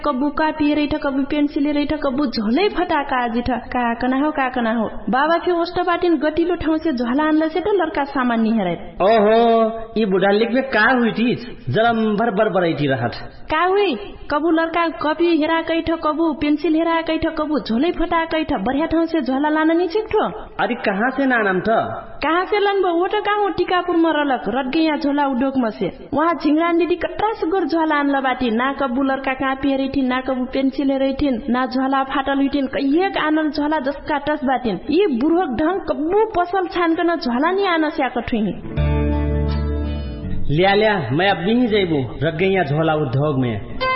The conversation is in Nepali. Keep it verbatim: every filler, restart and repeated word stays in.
कबू कापी रही था कबू पेंसिल रही था कबू झोलै फटाका आजी था का कना हो का कना हो बाबा के ओस्टा बाटिन गटिलो ठाउँ से झोला आनले से त लड़का सामान नि हेरै ओहो ई बुढा लेख में का हुई थी जरा भर भर बरैती रहत का हुई कबू लड़का कॉपी हेरा कै ठ कबू पेंसिल हेरा कै ठ कबू झोलै फटा कै ठ बढ़िया ठाउँ से झोला लान नि छिक्ठो अरे कहाँ से नाम था कहाँ से लन वो तो कहाँ टीकापुर में रलक रटगे यहाँ झोला उद्योग में से वहाँ झिंगरान दीदी कटरा सुगर झोला आनला बाटी ना कबू लड़का कापी हेरै थिन ना कबू पेंसिल हेरै थिन ना झोला फाटल हुइथिन कहिएक आनल झोला जसका टस बाटिन यी बुढोक ढंग कबू पसल छानकन झोला नि आन स्याक ठुइनी लिया लिया मैं अब नहीं जाइबू रटगे यहाँ झोला उद्योग में